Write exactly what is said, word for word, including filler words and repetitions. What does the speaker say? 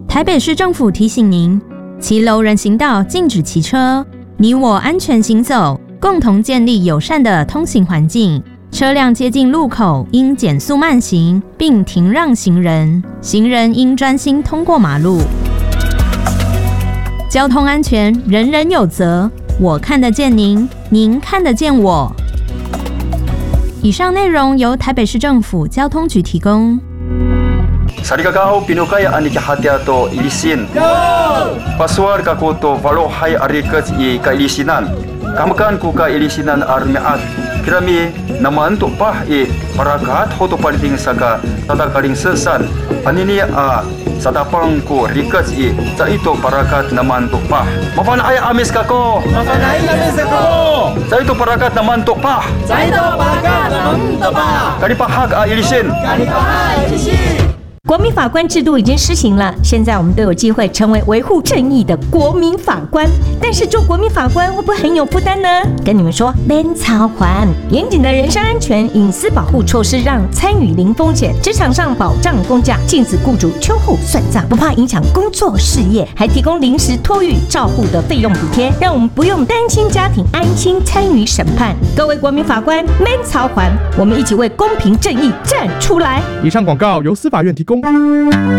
台北市政府提醒您，骑楼人行道禁止骑车，你我安全行走，共同建立友善的通行环境。车辆接近路口应减速慢行，并停让行人，行人应专心通过马路。交通安全人人有责，我看得见您，您看得见我。以上内容由台北市政府交通局提供。 Sarigagaw pinukaya ani kahatiato ilisin. Paswar kakuto valohay arikat i kailisinan. Kamakan ku kailisinan armiat. Kirami naman to pah i parakat hoto paliting saka tatakaring sesan. Anini a sadapang ku rikat i sa ito parakat naman to pah. Mapanay amis kako. Mapanay amis kako. Sa ito parakat naman to pah. Sa ito parakat naman to pah. Kalipahag a ilisin. Kalipahag ilisin. 国民法官制度已经施行了，现在我们都有机会成为维护正义的国民法官。但是做国民法官会不会很有负担呢？跟你们说，免操还严谨的人身安全、隐私保护措施，让参与零风险，职场上保障公假，禁止雇主秋后算账，不怕影响工作事业，还提供临时托育照护的费用补贴，让我们不用单亲家庭安心参与审判。各位国民法官，免操还，我们一起为公平正义站出来。 以上广告由司法院提供。